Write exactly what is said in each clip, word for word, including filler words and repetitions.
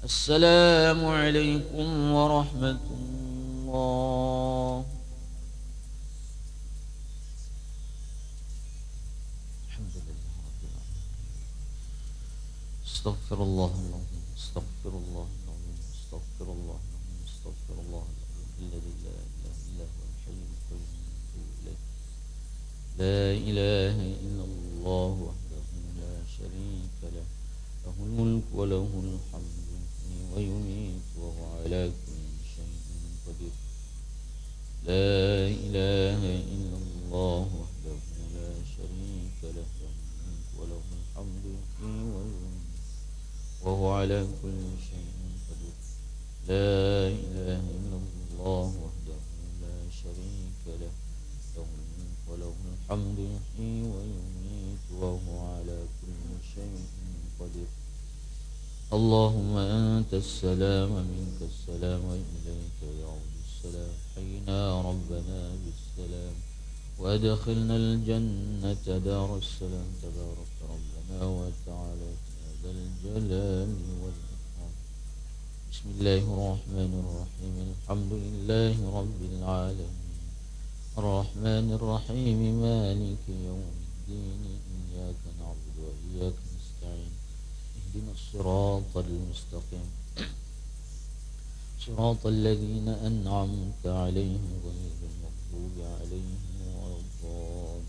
السلام عليكم ورحمة الله. الحمد لله رب العالمين. استغفر الله العظيم، استغفر الله العظيم، استغفر الله العظيم، استغفر الله العظيم الذي لا إله إلا هو الحي القيوم المتوب إليه. لا إله إلا الله وحده لا شريك له، له الملك وله الحمد يحيي ويميت وهو على كل شيء قدير. لا إله إلا الله وحده لا شريك له، له الملك وله الحمد يحيي ويميت وهو على كل شيء قدير. لا إله إلا الله وحده لا شريك له، له الملك وله الحمد يحيي ويميت وهو على كل شيء قدير. اللهم أنت السلام منك السلام وإليك يعود السلام. حينا ربنا بالسلام وأدخلنا الجنة دار السلام. تبارك ربنا وتعالى يا ذا الجلال والإكرام. بسم الله الرحمن الرحيم. الحمد لله رب العالمين الرحمن الرحيم مالك يوم الدين. إياك نعبد وإياك نستعين. اهدنا الصراط المستقيم صراط الذين أنعمت عليهم غير المغضوب عليهم ولا الضالين.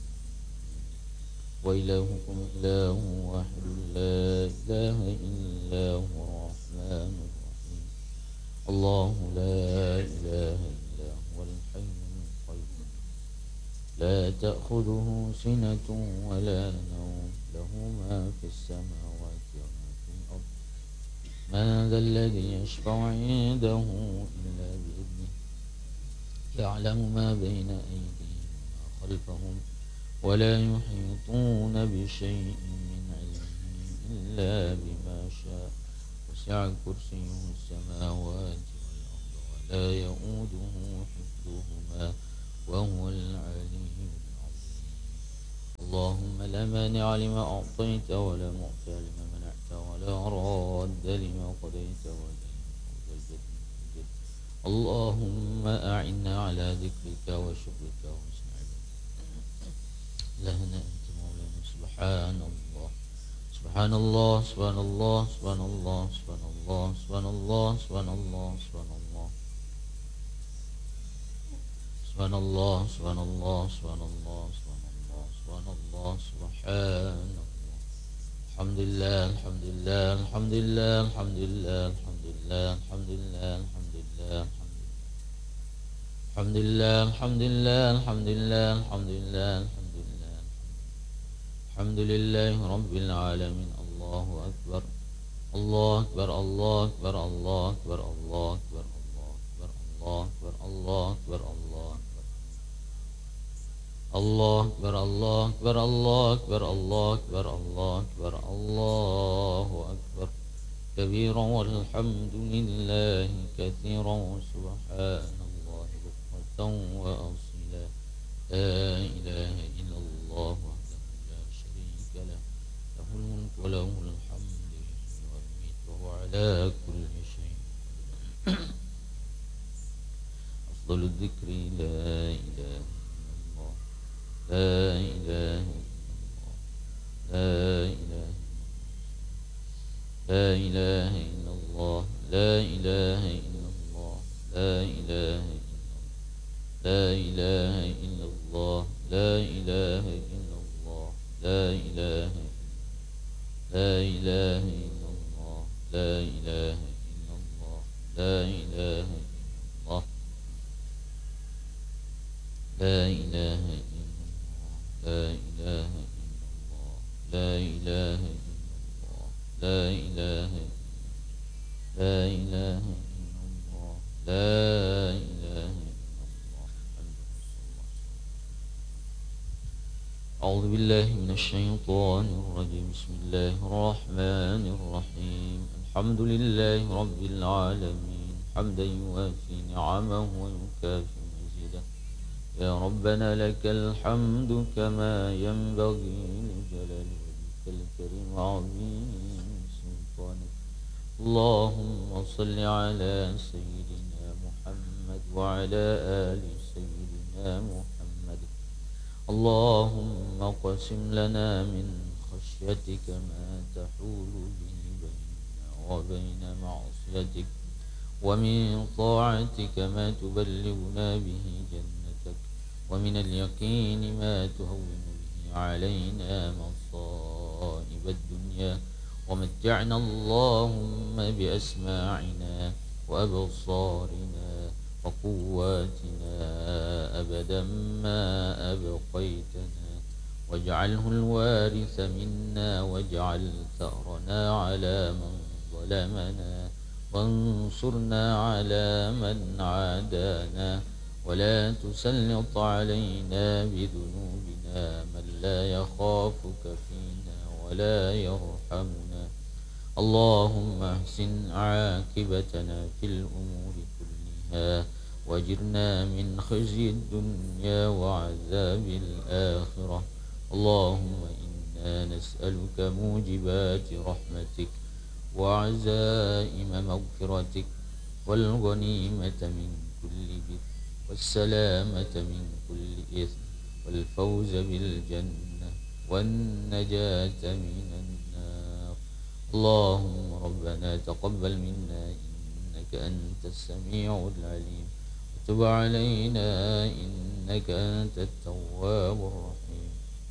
وإلهكم إله واحد لا إله إلا هو الرحمن الرحيم. الله لا إله إلا هو الحي القيوم لا تأخذه سنة ولا نوم، له ما في السماوات وما في الأرض. من ذا الذي يشفع عنده إلا بإذنه. يعلم ما بين أيديهم وما خلفهم ولا يحيطون بشيء من علمه إلا بما شاء. وسع كرسيه السماوات والأرض ولا يؤوده حفظهما وهو العلي العظيم. اللهم لا مانع لما أعطيت ولا معطي لما منعت ولا راد لما قضيت ولا ينفع ذا الجد منك الجد. اللهم أعنا على ذكرك وشكرك وحسن عبادتك. إلهنا أنت مولانا. سبحان الله سبحان الله سبحان الله سبحان الله سبحان الله سبحان الله سبحان الله سبحان الله سبحان الله سبحان الله سبحان الله سبحان الله سبحان الله سبحان الله. الحمد لله الحمد لله الحمد لله الحمد لله الحمد لله الحمد لله الحمد لله الحمد لله الحمد لله الحمد لله الحمد لله الحمد لله الحمد لله رب العالمين. الله أكبر الله أكبر الله أكبر الله أكبر الله أكبر الله أكبر الله أكبر الله أكبر الله أكبر الله أكبر الله أكبر الله أكبر الله أكبر الله أكبر الله أكبر كبيرا والحمد لله كثيرا وسبحان الله بكرة وأصيلا. لا إله إلا الله وحده لا شريك له، له الملك وله الحمد يحيي ويميت وهو على كل شيء قدير. أفضل الذكر لا إله إلا الله لا إله إلا الله لا إله لا إله إلا الله لا إله إلا الله لا إله لا إله إلا الله لا إله إلا الله لا إله لا إله إلا الله لا إله إلا الله لا إله إلا الله لا إله إلا الله لا إله إلا الله لا إله إلا الله لا إله لا إله إلا الله لا إله إلا الله. أعوذ بالله من الشيطان الرجيم. بسم الله الرحمن الرحيم. الحمد لله رب العالمين حمدا يوافي نعمه ويكافئ مزيدا. يا ربنا لك الحمد كما ينبغي لجلال وجهك الكريم وعظيم سلطانك. اللهم صل على سيدنا محمد وعلى آل سيدنا محمد. اللهم اقسم لنا من خشيتك ما تحول به بيننا وبين معصيتك، ومن طاعتك ما تبلغنا به جنتك، ومن اليقين ما تهون به علينا مصائب الدنيا، ومتعنا اللهم بأسماعنا وأبصارنا وقواتنا أبدا ما أبقيتنا، واجعله الوارث منا، واجعل ثأرنا على من ظلمنا، وانصرنا على من عادانا، ولا تسلط علينا بذنوبنا من لا يخافك فينا ولا يرحمنا. اللهم احسن عاقبتنا في الأمور كلها، واجرنا من خزي الدنيا وعذاب الآخرة. اللهم إنا نسألك موجبات رحمتك وعزائم مغفرتك، والغنيمة من كل بر، والسلامة من كل إثم، والفوز بالجنة، والنجاة من النار. اللهم ربنا تقبل منا إنك أنت السميع العليم، وتب علينا إنك أنت التواب الرحيم.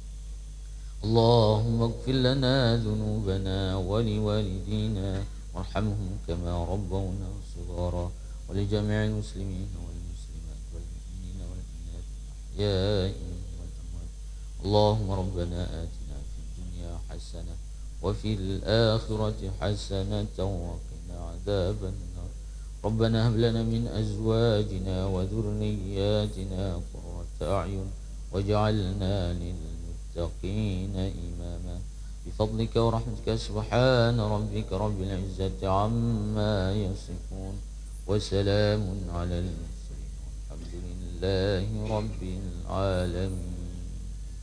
اللهم اغفر لنا ذنوبنا ولوالدينا وارحمهم كما ربونا صغارا، ولجميع المسلمين والمسلمات والمؤمنين والمؤمنات الأحياء والأموات. اللهم ربنا آتنا في الدنيا حسنة وفي الآخرة حسنة وقنا عذاب النار. ربنا هب لنا من أزواجنا وذرياتنا قرة أعين واجعلنا للمتقين إماما. بفضلك ورحمتك سبحان ربك رب العزة عما يصفون، وسلام على المرسلين والحمد لله رب العالمين.